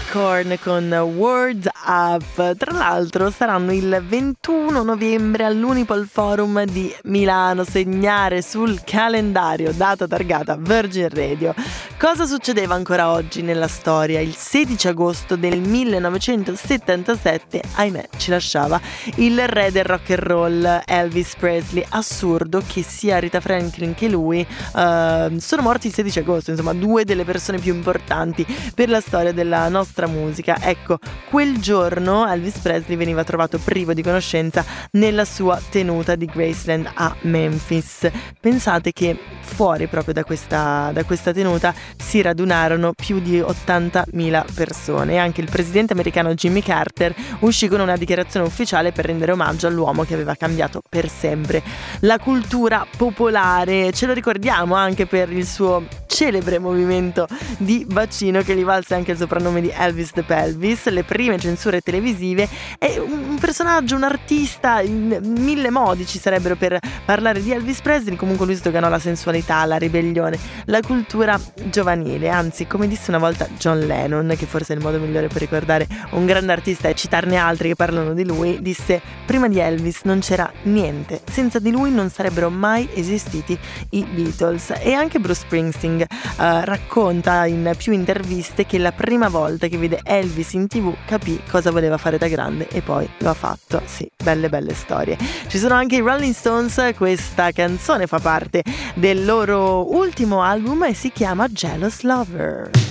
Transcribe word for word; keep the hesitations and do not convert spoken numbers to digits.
Korn con Words Up. Tra l'altro saranno il ventuno novembre all'Unipol Forum di Milano. Segnare sul calendario, data targata Virgin Radio. Cosa succedeva ancora oggi nella storia? Il sedici agosto del millenovecentosettantasette, ahimè, ci lasciava il re del rock and roll, Elvis Presley. Assurdo che sia Rita Franklin che lui uh, sono morti il sedici agosto, insomma due delle persone più importanti per la storia della nostra musica. Ecco, quel giorno Elvis Presley veniva trovato privo di conoscenza nella sua tenuta di Graceland a Memphis. Pensate che fuori proprio da questa, da questa tenuta si radunarono più di ottantamila persone e anche il presidente americano Jimmy Carter uscì con una dichiarazione ufficiale per rendere omaggio all'uomo che aveva cambiato per sempre la cultura popolare. Ce lo ricordiamo anche per il suo celebre movimento di bacino che gli valse anche il soprannome di Elvis the Pelvis, le prime censure televisive. È un personaggio, un artista, in mille modi ci sarebbero per parlare di Elvis Presley. Comunque lui sdoganò la sensualità, la ribellione, la cultura giovanile. Anzi, come disse una volta John Lennon, che forse è il modo migliore per ricordare un grande artista e citarne altri che parlano di lui, disse: prima di Elvis non c'era niente, senza di lui non sarebbero mai esistiti i Beatles. E anche Bruce Springsteen uh, racconta in più interviste che la prima volta che vide Elvis in tv capì cosa voleva fare da grande e poi lo ha fatto. Sì, belle belle storie. Ci sono anche i Rolling Stones, questa canzone fa parte del loro ultimo album e si chiama Jealous Lover.